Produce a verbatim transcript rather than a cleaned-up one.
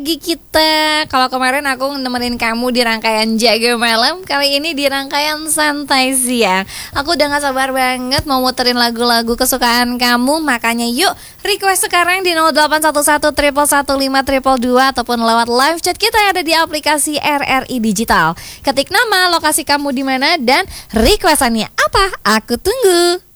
Lagi kita, kalau kemarin aku nemenin kamu di rangkaian Jaga Malam, kali ini di rangkaian Santai Siang. Aku udah gak sabar banget mau muterin lagu-lagu kesukaan kamu. Makanya yuk request sekarang di nol delapan satu satu satu satu lima dua dua ataupun lewat live chat kita yang ada di aplikasi R R I Digital. Ketik nama, lokasi kamu di mana dan requestannya apa? Aku tunggu.